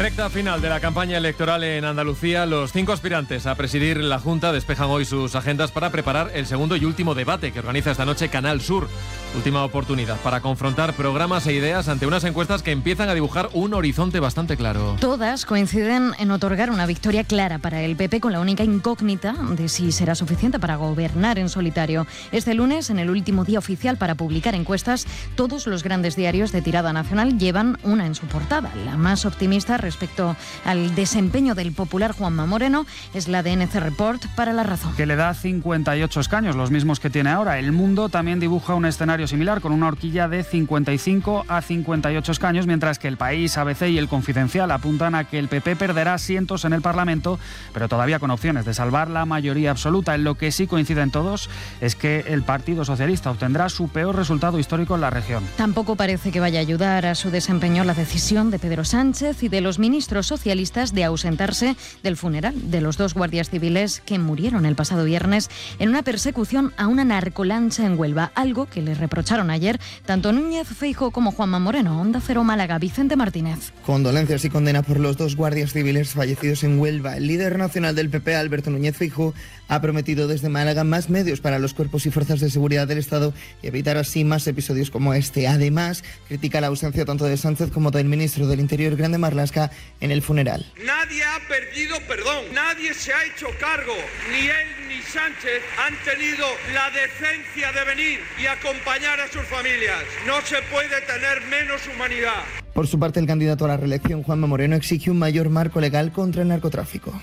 Recta final de la campaña electoral en Andalucía. Los 5 aspirantes a presidir la Junta despejan hoy sus agendas para preparar el segundo y último debate que organiza esta noche Canal Sur. Última oportunidad para confrontar programas e ideas ante unas encuestas que empiezan a dibujar un horizonte bastante claro. Todas coinciden en otorgar una victoria clara para el PP, con la única incógnita de si será suficiente para gobernar en solitario. Este lunes, en el último día oficial para publicar encuestas, todos los grandes diarios de tirada nacional llevan una en su portada. La más optimista respecto al desempeño del popular Juanma Moreno es la de NC Report para La Razón, que le da 58 escaños, los mismos que tiene ahora. El Mundo también dibuja un escenario similar, con una horquilla de 55 a 58 escaños, mientras que El País, ABC y El Confidencial apuntan a que el PP perderá asientos en el Parlamento, pero todavía con opciones de salvar la mayoría absoluta. En lo que sí coinciden todos es que el Partido Socialista obtendrá su peor resultado histórico en la región. Tampoco parece que vaya a ayudar a su desempeño la decisión de Pedro Sánchez y de los ministros socialistas de ausentarse del funeral de los 2 guardias civiles que murieron el pasado viernes en una persecución a una narcolancha en Huelva, algo que le reprocharon ayer tanto Núñez Feijóo como Juanma Moreno. Onda Cero Málaga, Vicente Martínez. Condolencias y condena por los 2 guardias civiles fallecidos en Huelva. El líder nacional del PP, Alberto Núñez Feijóo, ha prometido desde Málaga más medios para los cuerpos y fuerzas de seguridad del Estado y evitar así más episodios como este. Además, critica la ausencia tanto de Sánchez como del ministro del Interior, Grande Marlaska, en el funeral. Nadie ha pedido perdón, nadie se ha hecho cargo, ni él ni Sánchez han tenido la decencia de venir y acompañar a sus familias. No se puede tener menos humanidad. Por su parte, el candidato a la reelección, Juanma Moreno, exige un mayor marco legal contra el narcotráfico.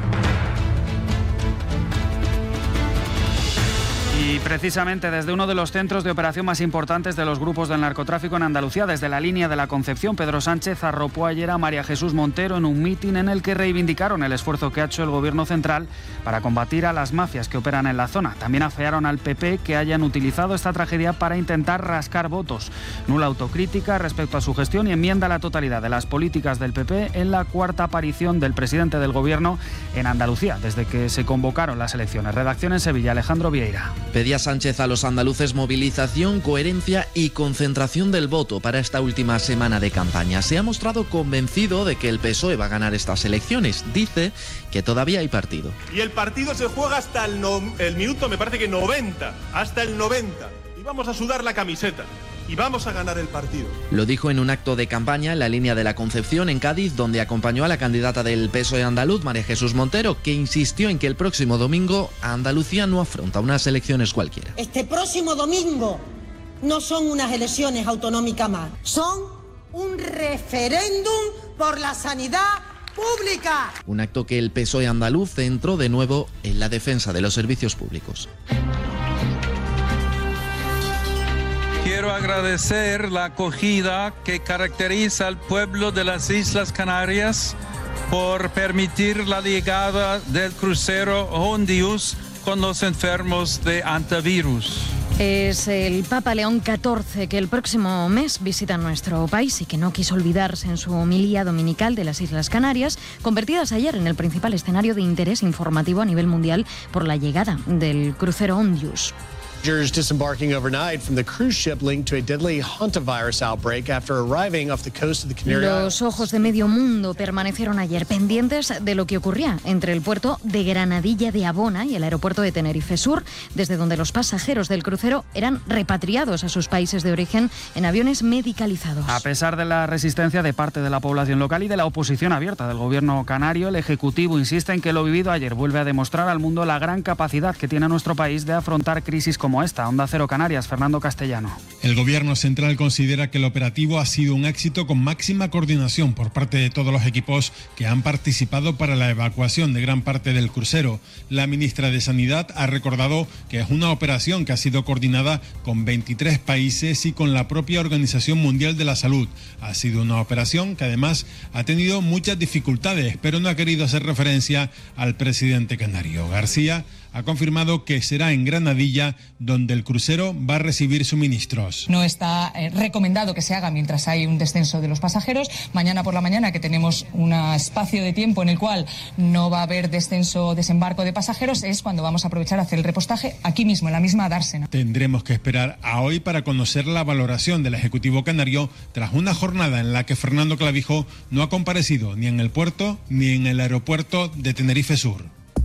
Y precisamente desde uno de los centros de operación más importantes de los grupos del narcotráfico en Andalucía, desde la línea de la Concepción, Pedro Sánchez arropó ayer a María Jesús Montero en un mitin en el que reivindicaron el esfuerzo que ha hecho el gobierno central para combatir a las mafias que operan en la zona. También afearon al PP que hayan utilizado esta tragedia para intentar rascar votos. Nula autocrítica respecto a su gestión y enmienda a la totalidad de las políticas del PP en la 4ª aparición del presidente del gobierno en Andalucía desde que se convocaron las elecciones. Redacción en Sevilla, Alejandro Vieira. Pedía Sánchez a los andaluces movilización, coherencia y concentración del voto para esta última semana de campaña. Se ha mostrado convencido de que el PSOE va a ganar estas elecciones. Dice que todavía hay partido. Y el partido se juega hasta el minuto, me parece que 90, hasta el 90. Y vamos a sudar la camiseta. Y vamos a ganar el partido. Lo dijo en un acto de campaña en la línea de la Concepción, en Cádiz, donde acompañó a la candidata del PSOE andaluz, María Jesús Montero, que insistió en que el próximo domingo Andalucía no afronta unas elecciones cualquiera. Este próximo domingo no son unas elecciones autonómicas más, son un referéndum por la sanidad pública. Un acto que el PSOE andaluz centró de nuevo en la defensa de los servicios públicos. Quiero agradecer la acogida que caracteriza al pueblo de las Islas Canarias por permitir la llegada del crucero Hondius con los enfermos de antivirus. Es el Papa León XIV que el próximo mes visita nuestro país y que no quiso olvidarse en su homilía dominical de las Islas Canarias, convertidas ayer en el principal escenario de interés informativo a nivel mundial por la llegada del crucero Hondius. Disembarking overnight from the cruise ship linked to a deadly hantavirus outbreak after arriving off the coast of the Canary Islands. Los ojos de medio mundo permanecieron ayer pendientes de lo que ocurría entre el puerto de Granadilla de Abona y el aeropuerto de Tenerife Sur, desde donde los pasajeros del crucero eran repatriados a sus países de origen en aviones medicalizados. A pesar de la resistencia de parte de la población local y de la oposición abierta del gobierno canario, el Ejecutivo insiste en que lo vivido ayer vuelve a demostrar al mundo la gran capacidad que tiene nuestro país de afrontar crisis como esta. Onda Cero Canarias, Fernando Castellano. El Gobierno central considera que el operativo ha sido un éxito con máxima coordinación por parte de todos los equipos que han participado para la evacuación de gran parte del crucero. La ministra de Sanidad ha recordado que es una operación que ha sido coordinada con 23 países y con la propia Organización Mundial de la Salud. Ha sido una operación que además ha tenido muchas dificultades, pero no ha querido hacer referencia al presidente canario. García ha confirmado que será en Granadilla donde el crucero va a recibir suministros. No está recomendado que se haga mientras hay un descenso de los pasajeros. Mañana por la mañana, que tenemos un espacio de tiempo en el cual no va a haber descenso o desembarco de pasajeros, es cuando vamos a aprovechar a hacer el repostaje aquí mismo, en la misma dársena. Tendremos que esperar a hoy para conocer la valoración del Ejecutivo canario tras una jornada en la que Fernando Clavijo no ha comparecido ni en el puerto ni en el aeropuerto de Tenerife Sur.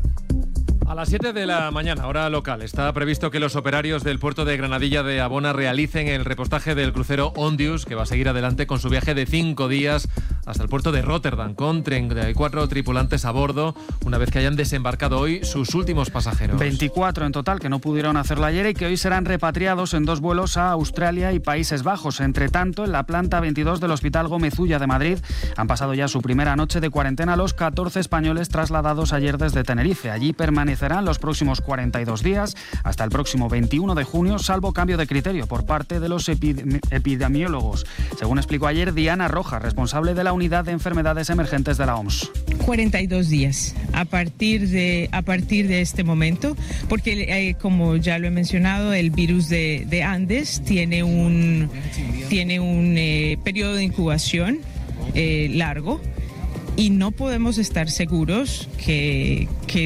A las 7 de la mañana, hora local, está previsto que los operarios del puerto de Granadilla de Abona realicen el repostaje del crucero Ondius, que va a seguir adelante con su viaje de 5 días hasta el puerto de Rotterdam, con 34 tripulantes a bordo, una vez que hayan desembarcado hoy sus últimos pasajeros. 24 en total que no pudieron hacerlo ayer y que hoy serán repatriados en 2 vuelos a Australia y Países Bajos. Entre tanto, en la planta 22 del Hospital Gómez Ulla de Madrid han pasado ya su primera noche de cuarentena los 14 españoles trasladados ayer desde Tenerife. Allí permanecen los próximos 42 días hasta el próximo 21 de junio, salvo cambio de criterio por parte de los epidemiólogos. Según explicó ayer Diana Rojas, responsable de la Unidad de Enfermedades Emergentes de la OMS. 42 días a partir de este momento, porque como ya lo he mencionado, el virus de Andes tiene un periodo de incubación largo y no podemos estar seguros que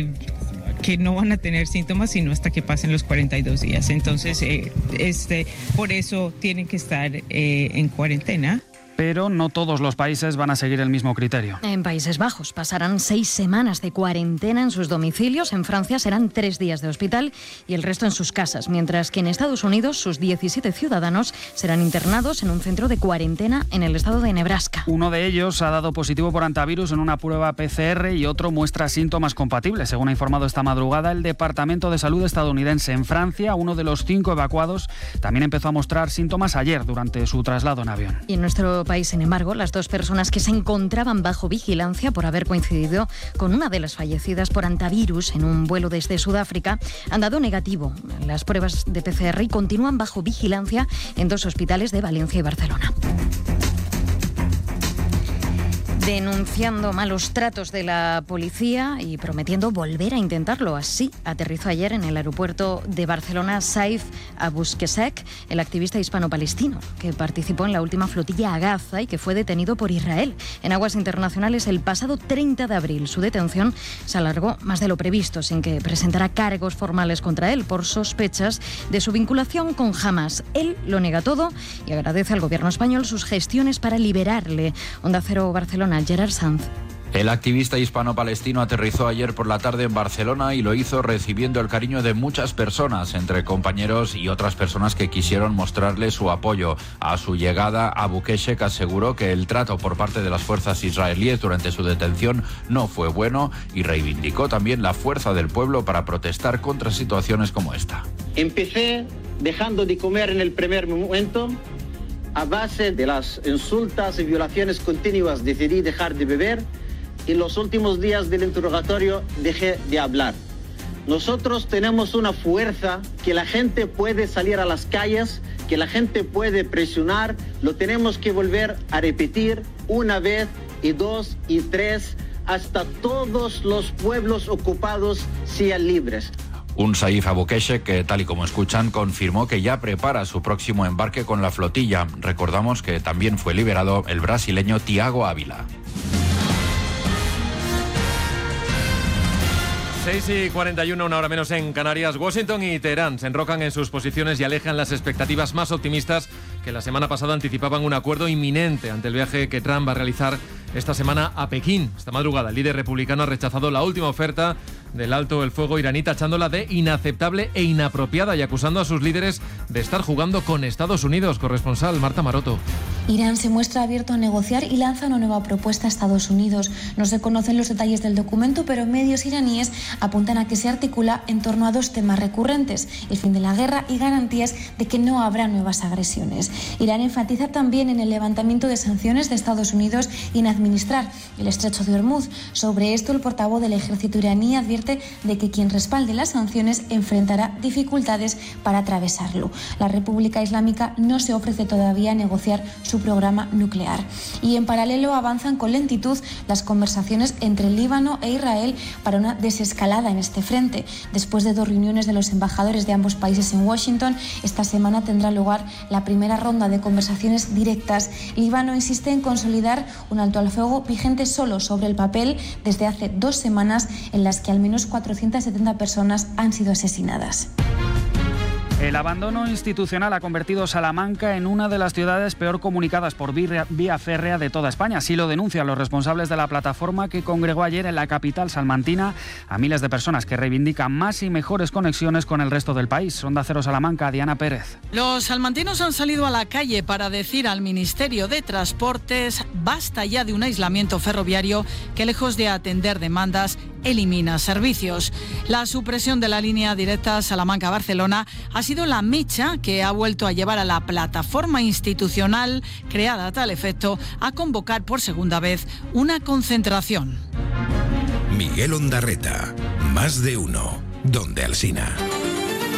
no van a tener síntomas sino hasta que pasen los 42 días. Entonces, por eso tienen que estar en cuarentena. Pero no todos los países van a seguir el mismo criterio. En Países Bajos pasarán 6 semanas de cuarentena en sus domicilios. En Francia serán 3 días de hospital y el resto en sus casas. Mientras que en Estados Unidos sus 17 ciudadanos serán internados en un centro de cuarentena en el estado de Nebraska. Uno de ellos ha dado positivo por antivirus en una prueba PCR y otro muestra síntomas compatibles. Según ha informado esta madrugada el Departamento de Salud estadounidense. En Francia, uno de los 5 evacuados también empezó a mostrar síntomas ayer durante su traslado en avión. Y en nuestro país, sin embargo, las 2 personas que se encontraban bajo vigilancia por haber coincidido con una de las fallecidas por antivirus en un vuelo desde Sudáfrica han dado negativo las pruebas de PCR y continúan bajo vigilancia en 2 hospitales de Valencia y Barcelona. Denunciando malos tratos de la policía y prometiendo volver a intentarlo. Así aterrizó ayer en el aeropuerto de Barcelona Saif Abouskesek, el activista hispano-palestino que participó en la última flotilla a Gaza y que fue detenido por Israel en aguas internacionales el pasado 30 de abril. Su detención se alargó más de lo previsto, sin que presentara cargos formales contra él por sospechas de su vinculación con Hamas. Él lo niega todo y agradece al gobierno español sus gestiones para liberarle. Onda Cero Barcelona, Gerard Sanz. El activista hispano-palestino aterrizó ayer por la tarde en Barcelona y lo hizo recibiendo el cariño de muchas personas, entre compañeros y otras personas que quisieron mostrarle su apoyo. A su llegada, Abouskesek aseguró que el trato por parte de las fuerzas israelíes durante su detención no fue bueno y reivindicó también la fuerza del pueblo para protestar contra situaciones como esta. Empecé dejando de comer en el primer momento. A base de las insultas y violaciones continuas decidí dejar de beber y en los últimos días del interrogatorio dejé de hablar. Nosotros tenemos una fuerza que la gente puede salir a las calles, que la gente puede presionar, lo tenemos que volver a repetir 1 vez y 2 y 3 hasta todos los pueblos ocupados sean libres. Un Saif Abouskesek que, tal y como escuchan, confirmó que ya prepara su próximo embarque con la flotilla. Recordamos que también fue liberado el brasileño Thiago Ávila. 6:41, una hora menos en Canarias. Washington y Teherán se enrocan en sus posiciones y alejan las expectativas más optimistas que la semana pasada anticipaban un acuerdo inminente ante el viaje que Trump va a realizar esta semana a Pekín. Esta madrugada el líder republicano ha rechazado la última oferta del alto el fuego iraní, tachándola de inaceptable e inapropiada y acusando a sus líderes de estar jugando con Estados Unidos. Corresponsal Marta Maroto. Irán se muestra abierto a negociar y lanza una nueva propuesta a Estados Unidos. No se conocen los detalles del documento, pero medios iraníes apuntan a que se articula en torno a 2 temas recurrentes: el fin de la guerra y garantías de que no habrá nuevas agresiones. Irán enfatiza también en el levantamiento de sanciones de Estados Unidos y en administrar el estrecho de Hormuz. Sobre esto, el portavoz del ejército iraní advierte de que quien respalde las sanciones enfrentará dificultades para atravesarlo. La República Islámica no se ofrece todavía a negociar su su programa nuclear. Y en paralelo avanzan con lentitud las conversaciones entre Líbano e Israel para una desescalada en este frente. Después de 2 reuniones de los embajadores de ambos países en Washington, esta semana tendrá lugar la primera ronda de conversaciones directas. Líbano insiste en consolidar un alto al fuego vigente solo sobre el papel desde hace 2 semanas, en las que al menos 470 personas han sido asesinadas. El abandono institucional ha convertido Salamanca en una de las ciudades peor comunicadas por vía férrea de toda España. Así lo denuncian los responsables de la plataforma que congregó ayer en la capital salmantina a miles de personas que reivindican más y mejores conexiones con el resto del país. Onda Cero Salamanca, Diana Pérez. Los salmantinos han salido a la calle para decir al Ministerio de Transportes basta ya de un aislamiento ferroviario que, lejos de atender demandas, elimina servicios. La supresión de la línea directa Salamanca-Barcelona ha sido la mecha que ha vuelto a llevar a la plataforma institucional creada a tal efecto a convocar por segunda vez una concentración. Miguel Ondarreta, Más de Uno, Donde Alsina.